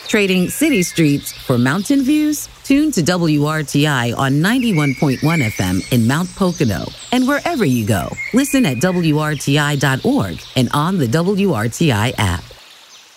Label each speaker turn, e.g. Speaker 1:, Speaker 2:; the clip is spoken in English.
Speaker 1: Trading city streets for mountain views? Tune to WRTI on 91.1 FM in Mount Pocono. And wherever you go, listen at WRTI.org and on the WRTI app.